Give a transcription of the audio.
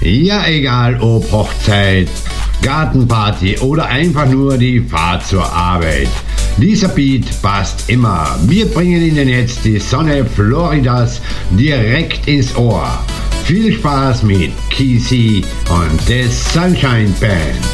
Ja, egal ob Hochzeit, Gartenparty oder einfach nur die Fahrt zur Arbeit. Dieser Beat passt immer. Wir bringen Ihnen jetzt die Sonne Floridas direkt ins Ohr. Viel Spaß mit Kisi und der Sunshine Band.